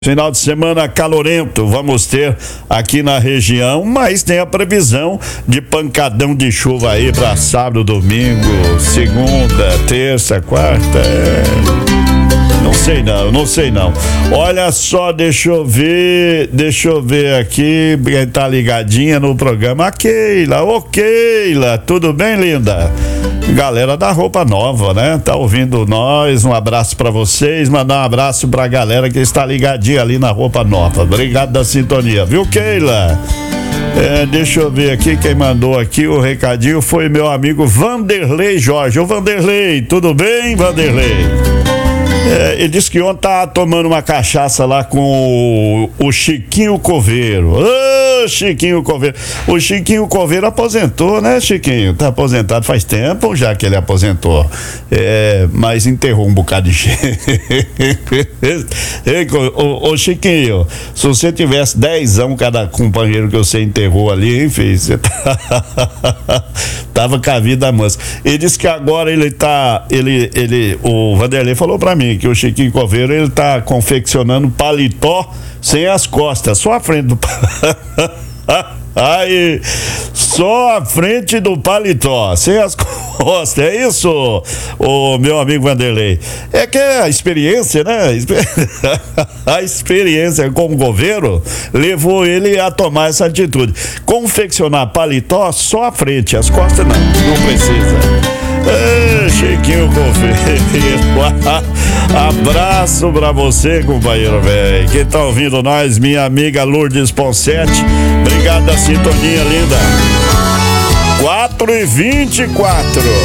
Final de semana calorento vamos ter aqui na região, mas tem a previsão de pancadão de chuva aí para sábado, domingo, segunda, terça, quarta. Não sei não. Olha só, deixa eu ver aqui, quem tá ligadinha no programa. A Keila, ô Keila, tudo bem, linda? Galera da Roupa Nova, né? Tá ouvindo nós, um abraço pra vocês, mandar um abraço pra galera que está ligadinha ali na Roupa Nova. Obrigado da sintonia, viu, Keila? Deixa eu ver aqui, quem mandou aqui o recadinho foi meu amigo Vanderlei Jorge. Ô Vanderlei, tudo bem, Vanderlei? Ele disse que ontem tá tomando uma cachaça lá com o Chiquinho Coveiro. Ô, Chiquinho Coveiro. O Chiquinho Coveiro aposentou, né, Chiquinho? Tá aposentado faz tempo já que ele aposentou. Mas enterrou um bocado de gente. Ô, Chiquinho, se você tivesse 10 anos cada companheiro que você enterrou ali, hein, filho? Você tava com a vida mansa. Ele disse que agora o Vanderlei falou pra mim que o Chiquinho Coveiro, ele tá confeccionando paletó sem as costas, só a frente do aí, só a frente do paletó, sem as costas, é isso, o meu amigo Vanderlei? É que a experiência, né? A experiência como governo levou ele a tomar essa atitude. Confeccionar paletó só a frente, as costas não precisa. Chiquinho Coveiro, abraço pra você, companheiro velho. Quem tá ouvindo nós, minha amiga Lourdes Poncetti, obrigado da sintonia linda. 4h24.